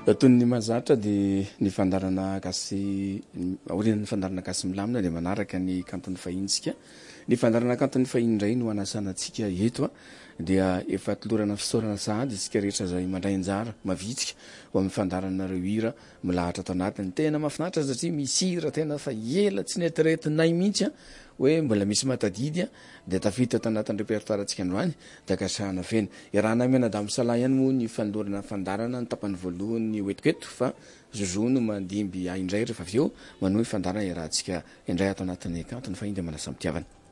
toy ny mahazatra dia ny fandarana gasy aorian'ny fandarana gasy milamina dia manaraka ny kanton'ny fahintsika. Ny fandarana kanton'ny fahiny indray no anasanantsika eto dia efa tilorana fisaorana sahady isika rehetra izay mandray anjara mavitsika ho amin'ny fandaranareo hira milahatra ato anatiny. Tena mahafinaritra satria misy hira tena fa ela tsy neitiretinay mihitsy hoe mbola misy matadidy dia tafita ato anatin'ny repertoirantsika androany dia kasahana fena. Iarahana menadamo Salah ihany moa ny fanolorana fandarana ny tapany voalohany oetikoeto fa Jojo no mandimby indray rehefa avy eo manohy fandarana iarahantsika indray ato anatin'ny kanton'ny fahiny dia manasa-pitiavana.